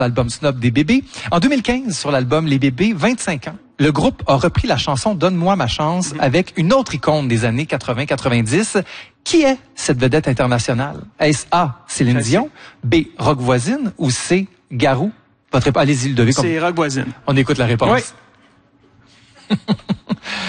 l'album Snob des Bébés. En 2015, sur l'album Les Bébés, 25 ans, le groupe a repris la chanson Donne-moi ma chance avec une autre icône des années 80-90. Qui est cette vedette internationale? Est-ce A, Céline Dion, B, Rock Voisine ou C, Garou? Allez-y, le devez. C'est Rock Voisine. On écoute la réponse. Oui.